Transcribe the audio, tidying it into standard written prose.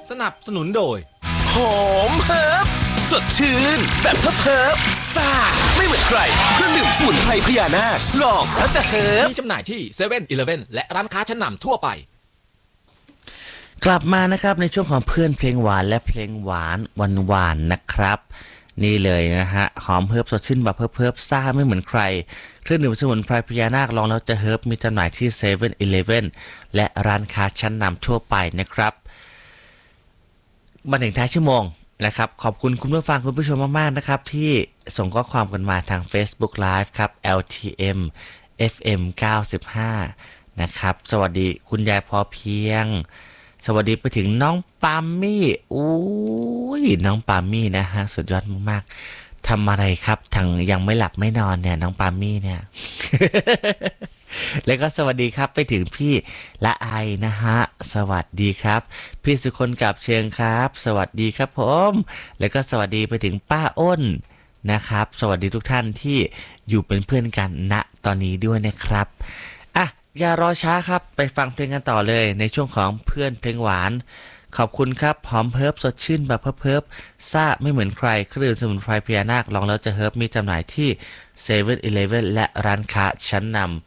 สนับสนุนโดยหอมเฮิร์บสดชื่นแบบเฮิร์บซ่าไม่เหมือนใครเครื่องดื่มสมุนไพรพญานาคลองแล้วจะเฮิร์บมีจำหน่ายที่เซเว่นอีเลฟเว่นและร้านค้าชั้นนำทั่วไปกลับมานะครับในช่วงของเพื่อนเพลงหวานและเพลงหวานหวานนะครับนี่เลยนะฮะหอมเฮิร์บสดชื่นแบบเฮิร์บซ่าไม่เหมือนใครเครื่องดื่มสมุนไพรพญานาคลองแล้วจะเฮิร์บมีจำหน่ายที่เซเว่นอีเลฟเว่นและร้านค้าชั้นนำทั่วไปนะครับมาถึงท้ายชั่วโมงนะครับขอบคุณคุณผู้ฟังคุณผู้ชมมากๆนะครับที่ส่งข้อความกันมาทาง Facebook Live ครับ LTM FM 95นะครับสวัสดีคุณยายพอเพียงสวัสดีไปถึงน้องปามี่อุ้ยน้องปามี่นะฮะสุดยอดมากๆทำอะไรครับทั้งยังไม่หลับไม่นอนเนี่ยน้องปามี่เนี่ย แล้วก็สวัสดีครับไปถึงพี่ละไอนะฮะสวัสดีครับพี่สุคนกับเชิงครับสวัสดีครับผมแล้วก็สวัสดีไปถึงป้าอ้นนะครับสวัสดีทุกท่านที่อยู่เป็นเพื่อนกันณตอนนี้ด้วยนะครับอ่ะอย่ารอช้าครับไปฟังเพลงกันต่อเลยในช่วงของเพื่อนเพลงหวานขอบคุณครับหอมเฮิร์บสดชื่นแบบเฮิร์บซ่าไม่เหมือนใครเครื่องดื่มสมุนไพรพญานาคลองแล้วจะเฮิร์บมีจำหน่ายที่เซเว่นอีเลฟเว่นและร้านค้าชั้นนำ